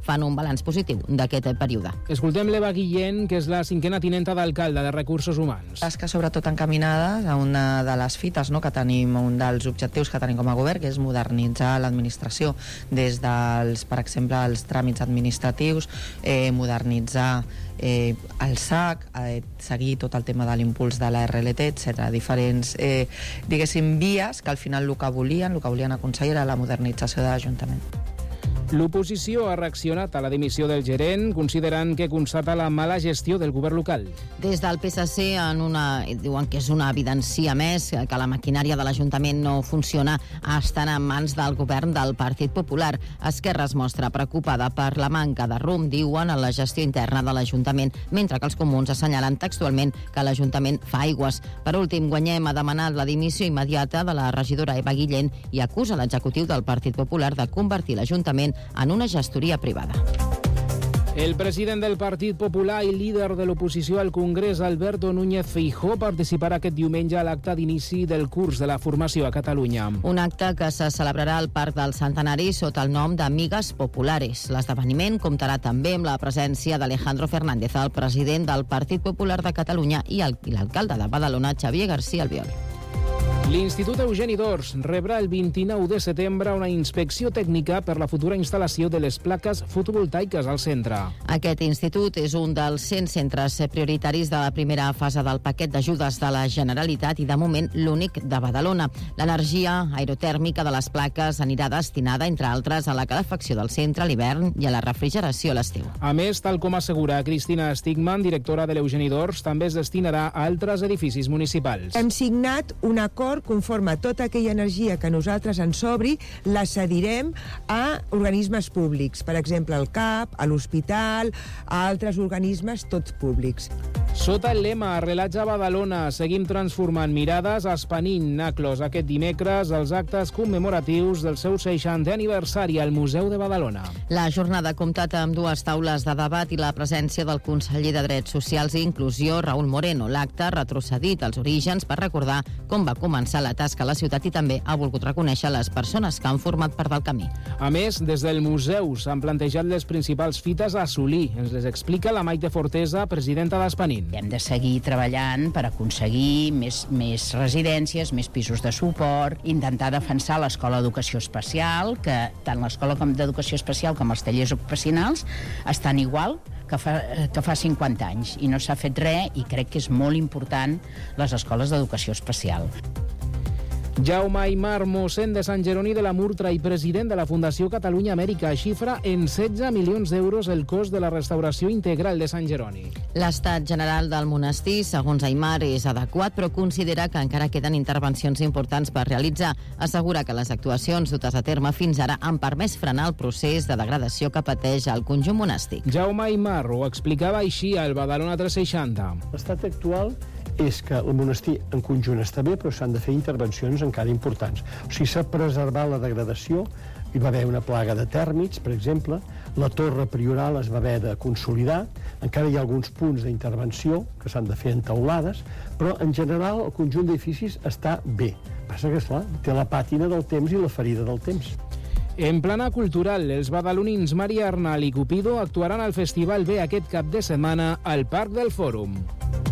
fan un balanç positiu d'aquest període. Escoltem l'Eva Guillén, que és la 5a tinenta d'alcalde de Recursos Humans. Tasques sobretot encaminades a una de les fites, no?, que tenim, un dels objectius que tenim com a govern, que és modernitzar l'administració des dels, per exemple, els tràmits administratius, modernitzar el SAC, seguir tot el tema de l'impuls de la RLT, etc. Diferents, diguéssim, vies que al final el que volien aconseguir era la modernització de l'Ajuntament. L'oposició ha reaccionat a la dimissió del gerent, considerant que constata la mala gestió del govern local. Des del PSC diuen que és una evidència més que la maquinària de l'Ajuntament no funciona, estan en mans del govern del Partit Popular. Esquerra es mostra preocupada per la manca de rumb, diuen, en la gestió interna de l'Ajuntament, mentre que els comuns assenyalen textualment que l'Ajuntament fa aigües. Per últim, Guanyem ha demanat la dimissió immediata de la regidora Eva Guillén i acusa l'executiu del Partit Popular de convertir l'Ajuntament en una gestoria privada. El president del Partit Popular i líder de l'oposició al Congrés, Alberto Núñez Feijóo, participarà aquest diumenge a l'acte d'inici del curs de la formació a Catalunya. Un acte que se celebrarà al Parc del Centenari sota el nom d'Amigas Populares. L'esdeveniment comptarà també amb la presència d'Alejandro Fernández, el president del Partit Popular de Catalunya, i l'alcalde de Badalona, Xavier García Albiol. L'Institut Eugeni d'Ors rebrà el 29 de setembre una inspecció tècnica per la futura instal·lació de les plaques fotovoltaiques al centre. Aquest institut és un dels 100 centres prioritaris de la primera fase del paquet d'ajudes de la Generalitat i, de moment, l'únic de Badalona. L'energia aerotèrmica de les plaques anirà destinada, entre altres, a la calefacció del centre a l'hivern i a la refrigeració a l'estiu. A més, tal com assegura Cristina Stigman, directora de l'Eugeni d'Ors, també es destinarà a altres edificis municipals. Hem signat un acord conforme tota aquella energia que nosaltres ens sobri la cedirem a organismes públics, per exemple al CAP, a l'hospital, a altres organismes, tots públics. Sota el lema Arrelats a Badalona, seguim transformant mirades, Espanint ha clos aquest dimecres els actes commemoratius del seu 60è aniversari al Museu de Badalona. La jornada ha comptat amb 2 taules de debat i la presència del conseller de Drets Socials i Inclusió, Raúl Moreno. L'acte ha retrocedit als orígens per recordar com va començar la tasca a la ciutat i també ha volgut reconèixer les persones que han format part del camí. A més, des del museu s'han plantejat les principals fites a assolir. Ens les explica la Maite Fortesa, presidenta d'Espanint. Hem de seguir treballant per aconseguir més residències, més pisos de suport, intentar defensar l'Escola d'Educació Especial, que tant l'Escola d'Educació Especial com els tallers ocupacionals estan igual que fa 50 anys i no s'ha fet res, i crec que és molt important les escoles d'educació especial. Jaume Aymar, mossèn de Sant Jeroni de la Murtra i president de la Fundació Catalunya Amèrica, xifra en 16 milions d'euros el cost de la restauració integral de Sant Jeroni. L'estat general del monestir, segons Aymar, és adequat, però considera que encara queden intervencions importants per realitzar. Assegura que les actuacions dutes a terme fins ara han permès frenar el procés de degradació que pateix el conjunt monàstic. Jaume Aymar ho explicava així al Badalona 360. L'estat actual és que el monestir en conjunt està bé, però s'han de fer intervencions encara importants. O sigui, s'ha preservat la degradació, hi va haver una plaga de tèrmits, per exemple, la torre prioral es va haver de consolidar, encara hi ha alguns punts d'intervenció que s'han de fer en teulades, però en general el conjunt d'edificis està bé. Passa que, esclar, té la pàtina del temps i la ferida del temps. En plana cultural, els badalonins Maria Arnal i Cupido actuaran al Festival B aquest cap de setmana al Parc del Fòrum.